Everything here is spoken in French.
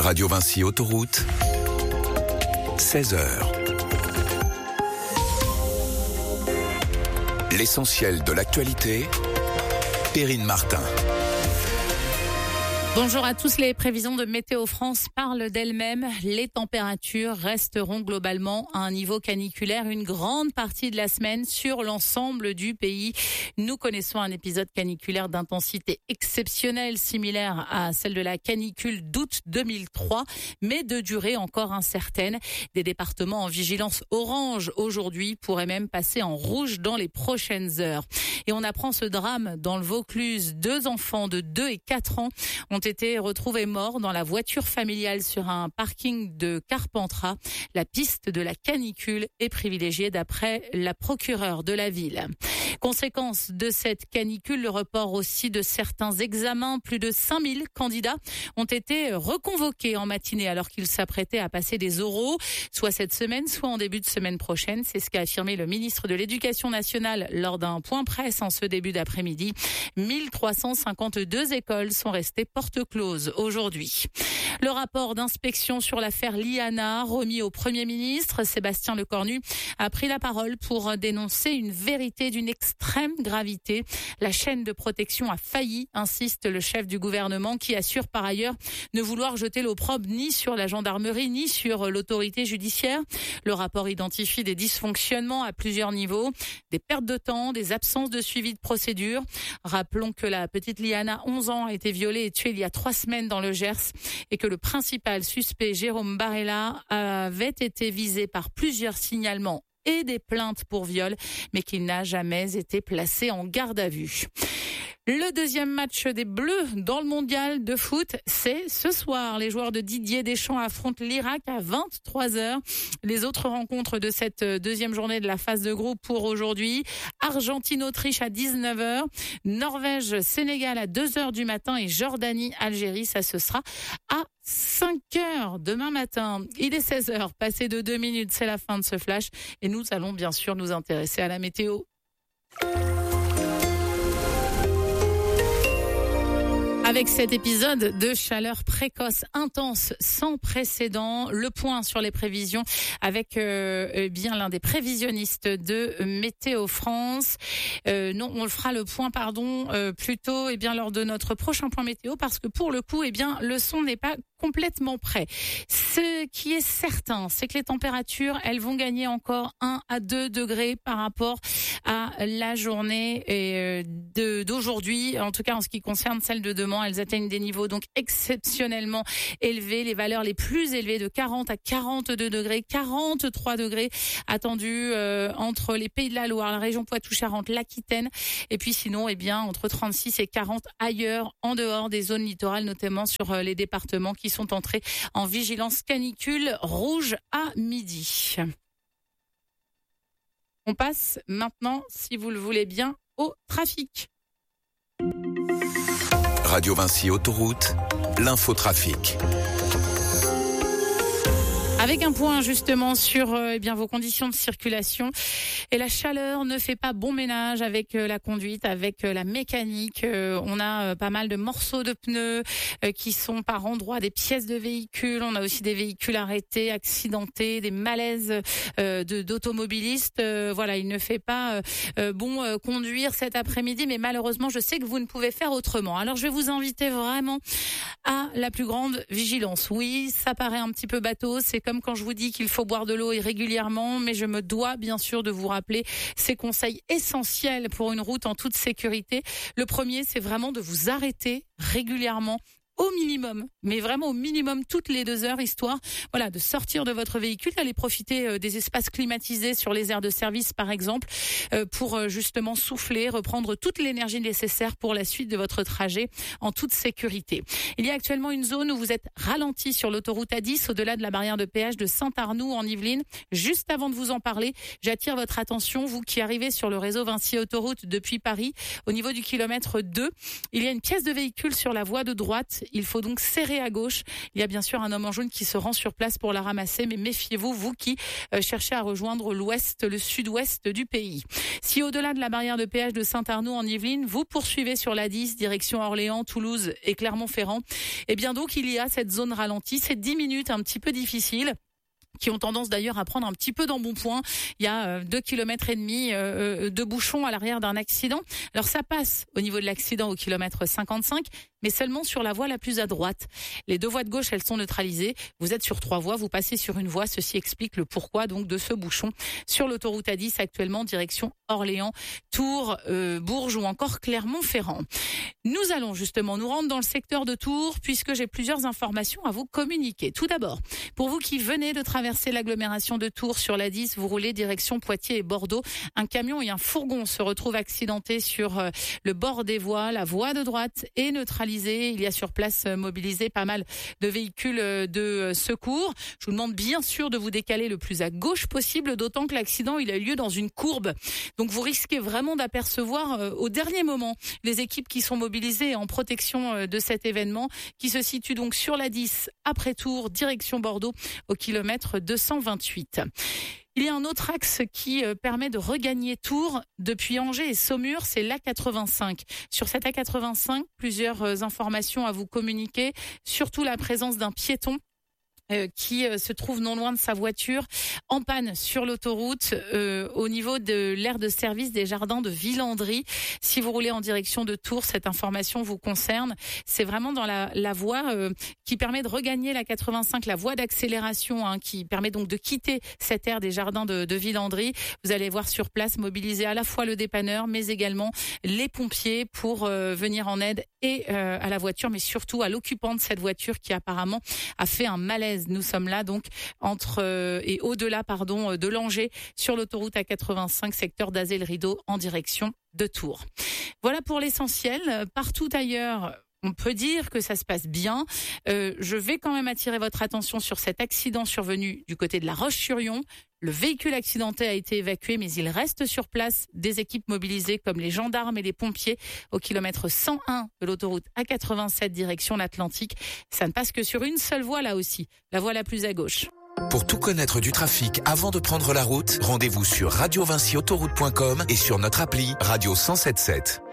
Radio Vinci Autoroute, 16h. L'essentiel de l'actualité, Perrine Martin. Bonjour à tous, les prévisions de Météo France parlent d'elles-mêmes. Les températures resteront globalement à un niveau caniculaire une grande partie de la semaine sur l'ensemble du pays. Nous connaissons un épisode caniculaire d'intensité exceptionnelle, similaire à celle de la canicule d'août 2003, mais de durée encore incertaine. Des départements en vigilance orange aujourd'hui pourraient même passer en rouge dans les prochaines heures. Et on apprend ce drame dans le Vaucluse. 2 enfants de 2 et 4 ans ont été retrouvés morts dans la voiture familiale sur un parking de Carpentras. La piste de la canicule est privilégiée d'après la procureure de la ville. Conséquence de cette canicule, le report aussi de certains examens. Plus de 5000 candidats ont été reconvoqués en matinée alors qu'ils s'apprêtaient à passer des oraux, soit cette semaine, soit en début de semaine prochaine. C'est ce qu'a affirmé le ministre de l'Éducation nationale lors d'un point presse en ce début d'après-midi. 1352 écoles sont restées porte close aujourd'hui. Le rapport d'inspection sur l'affaire Liana, remis au Premier ministre, Sébastien Lecornu, a pris la parole pour dénoncer une vérité d'une extrême gravité. La chaîne de protection a failli, insiste le chef du gouvernement, qui assure par ailleurs ne vouloir jeter l'opprobre ni sur la gendarmerie ni sur l'autorité judiciaire. Le rapport identifie des dysfonctionnements à plusieurs niveaux, des pertes de temps, des absences de suivi de procédure. Rappelons que la petite Liana, 11 ans, a été violée et tuée il y a 3 semaines dans le Gers et que le principal suspect, Jérôme Barella, avait été visé par plusieurs signalements et des plaintes pour viol, mais qu'il n'a jamais été placé en garde à vue. Le deuxième match des Bleus dans le mondial de foot, c'est ce soir. Les joueurs de Didier Deschamps affrontent l'Irak à 23h. Les autres rencontres de cette deuxième journée de la phase de groupe pour aujourd'hui. Argentine-Autriche à 19h. Norvège-Sénégal à 2h du matin et Jordanie-Algérie, ça ce sera à 5h demain matin. Il est 16h, passé de 2 minutes, c'est la fin de ce flash. Et nous allons bien sûr nous intéresser à la météo. Avec cet épisode de chaleur précoce, intense, sans précédent, le point sur les prévisions avec bien l'un des prévisionnistes de Météo France. Non, on le fera le point, plutôt lors de notre prochain point météo, parce que pour le coup, le son n'est pas complètement prêt. Ce qui est certain, c'est que les températures, elles vont gagner encore 1 à 2 degrés par rapport à la journée d'aujourd'hui. En tout cas, en ce qui concerne celle de demain, elles atteignent des niveaux donc exceptionnellement élevés. Les valeurs les plus élevées de 40 à 42 degrés, 43 degrés attendus entre les Pays de la Loire, la région Poitou-Charentes, l'Aquitaine. Et puis sinon, entre 36 et 40 ailleurs, en dehors des zones littorales, notamment sur les départements qui sont entrés en vigilance canicule rouge à midi. On passe maintenant, si vous le voulez bien, au trafic. Radio Vinci Autoroute, l'infotrafic. Avec un point justement sur vos conditions de circulation. Et la chaleur ne fait pas bon ménage avec la conduite, avec la mécanique. On a pas mal de morceaux de pneus qui sont par endroits des pièces de véhicules. On a aussi des véhicules arrêtés, accidentés, des malaises d'automobilistes. Il ne fait pas bon conduire cet après-midi, mais malheureusement, je sais que vous ne pouvez faire autrement. Alors, je vais vous inviter vraiment à la plus grande vigilance. Oui, ça paraît un petit peu bateau, c'est comme quand je vous dis qu'il faut boire de l'eau régulièrement, mais je me dois bien sûr de vous rappeler ces conseils essentiels pour une route en toute sécurité. Le premier, c'est vraiment de vous arrêter régulièrement, au minimum, mais vraiment au minimum toutes les 2 heures, histoire de sortir de votre véhicule, d'aller profiter des espaces climatisés sur les aires de service par exemple, pour justement souffler, reprendre toute l'énergie nécessaire pour la suite de votre trajet en toute sécurité. Il y a actuellement une zone où vous êtes ralenti sur l'autoroute A10 au-delà de la barrière de péage de Saint-Arnoux en Yvelines. Juste avant de vous en parler, j'attire votre attention, vous qui arrivez sur le réseau Vinci Autoroute depuis Paris, au niveau du kilomètre 2, il y a une pièce de véhicule sur la voie de droite. Il faut donc serrer à gauche. Il y a bien sûr un homme en jaune qui se rend sur place pour la ramasser, mais méfiez-vous, vous qui cherchez à rejoindre le sud-ouest du pays. Si au-delà de la barrière de péage de Saint-Arnoux en Yvelines, vous poursuivez sur la 10, direction Orléans, Toulouse et Clermont-Ferrand, et bien donc il y a cette zone ralentie, c'est 10 minutes un petit peu difficiles, qui ont tendance d'ailleurs à prendre un petit peu d'embonpoint. Il y a 2,5 km de bouchons à l'arrière d'un accident. Alors ça passe au niveau de l'accident au kilomètre 55, mais seulement sur la voie la plus à droite. Les 2 voies de gauche, elles sont neutralisées. Vous êtes sur 3 voies, vous passez sur une voie. Ceci explique le pourquoi donc de ce bouchon sur l'autoroute A10 actuellement direction Orléans, Tours, Bourges ou encore Clermont-Ferrand. Nous allons justement nous rendre dans le secteur de Tours puisque j'ai plusieurs informations à vous communiquer. Tout d'abord, pour vous qui venez de traverser l'agglomération de Tours sur la 10, vous roulez direction Poitiers et Bordeaux. Un camion et un fourgon se retrouvent accidentés sur le bord des voies. La voie de droite est neutralisée. Il y a sur place mobilisé pas mal de véhicules de secours. Je vous demande bien sûr de vous décaler le plus à gauche possible, d'autant que l'accident il a eu lieu dans une courbe. Donc vous risquez vraiment d'apercevoir au dernier moment les équipes qui sont mobilisées en protection de cet événement qui se situe donc sur la 10 après Tours, direction Bordeaux au kilomètre 228. Il y a un autre axe qui permet de regagner Tours depuis Angers et Saumur, c'est l'A85. Sur cette A85, plusieurs informations à vous communiquer, surtout la présence d'un piéton qui se trouve non loin de sa voiture, en panne sur l'autoroute au niveau de l'aire de service des jardins de Villandry. Si vous roulez en direction de Tours, cette information vous concerne. C'est vraiment dans la voie qui permet de regagner la 85, la voie d'accélération qui permet donc de quitter cette aire des jardins de Villandry. Vous allez voir sur place mobiliser à la fois le dépanneur, mais également les pompiers pour venir en aide et à la voiture, mais surtout à l'occupant de cette voiture qui apparemment a fait un malaise. Nous sommes là donc et au-delà de Langeais sur l'autoroute A85 secteur d'Azay-le-Rideau en direction de Tours. Voilà pour l'essentiel. Partout ailleurs, on peut dire que ça se passe bien. Je vais quand même attirer votre attention sur cet accident survenu du côté de La Roche-sur-Yon. Le véhicule accidenté a été évacué, mais il reste sur place des équipes mobilisées comme les gendarmes et les pompiers au kilomètre 101 de l'autoroute A87 direction l'Atlantique. Ça ne passe que sur une seule voie là aussi, la voie la plus à gauche. Pour tout connaître du trafic avant de prendre la route, rendez-vous sur radiovincyautoroute.com et sur notre appli Radio 107.7.